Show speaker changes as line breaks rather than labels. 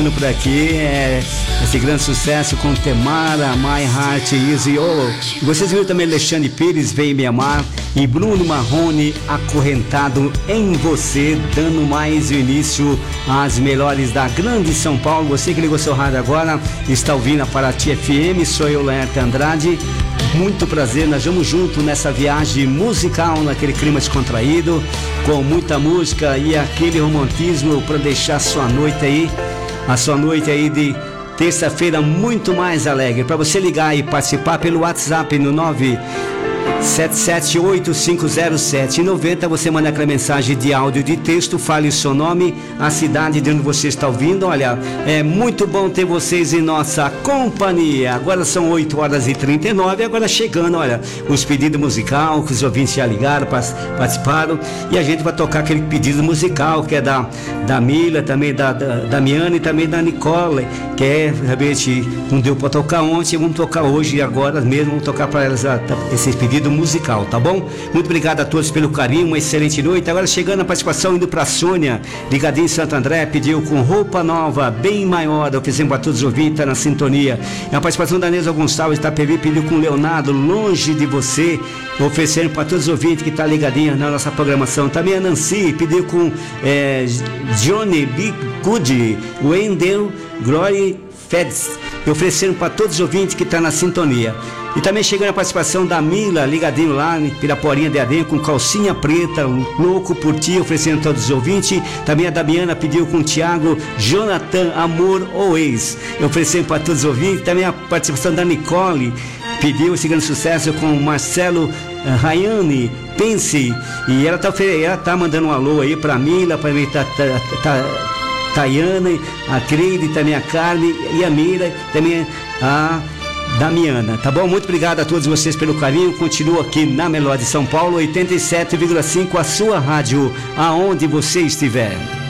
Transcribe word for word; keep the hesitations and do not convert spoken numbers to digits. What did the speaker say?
tocando por aqui, é, esse grande sucesso com Temara, My Heart Is Yours. Vocês viram também Alexandre Pires, Vem Me Amar, e Bruno Marrone, Acorrentado em Você, dando mais o início às melhores da grande São Paulo. Você que ligou seu rádio agora, está ouvindo a Paraty F M, sou eu, Laerte Andrade. Muito prazer, nós vamos junto nessa viagem musical, naquele clima descontraído, com muita música e aquele romantismo para deixar a sua noite aí, a sua noite aí de terça-feira muito mais alegre. Para você ligar e participar pelo WhatsApp no nove sete sete oito cinco zero sete nove zero, você manda aquela mensagem de áudio, de texto, fale o seu nome, a cidade de onde você está ouvindo. Olha, é muito bom ter vocês em nossa companhia. Agora são oito horas e trinta e nove, agora chegando, olha, os pedidos musical que os ouvintes já ligaram, participaram, e a gente vai tocar aquele pedido musical que é da, da Mila, também da, da, da Miane e também da Nicole, que é, realmente, não deu para tocar ontem, vamos tocar hoje e agora mesmo, vamos tocar para elas esses pedidos musical, tá bom? Muito obrigado a todos pelo carinho, uma excelente noite. Agora chegando a participação, indo pra Sônia, ligadinho em Santo André, pediu com roupa nova, bem maior, oferecendo para todos os ouvintes, tá na sintonia. É a participação da Neza Gonçalves, tá, pediu com Leonardo, Longe de Você, oferecendo para todos os ouvintes que tá ligadinho na nossa programação. Também a Nancy pediu com é, Johnny B. Good, Wendell, Glory Feds, oferecendo para todos os ouvintes que tá na sintonia. E também chegando a participação da Mila, ligadinho lá em Piraporinha de Areia, com calcinha preta, louco por ti, oferecendo a todos os ouvintes. Também a Damiana pediu com o Thiago, Jonathan, Amor ou Ex, oferecendo para todos os ouvintes. Também a participação da Nicole, pediu esse grande sucesso com o Marcelo uh, Rayane, Pense. E ela tá, ela tá mandando um alô aí para Mila, para mim, tá, tá, tá, Tayane, a Creide, também a Carmen e a Mira, também a Damiana, tá bom? Muito obrigado a todos vocês pelo carinho. Continuo aqui na Melódia de São Paulo, oitenta e sete vírgula cinco, a sua rádio, aonde você estiver.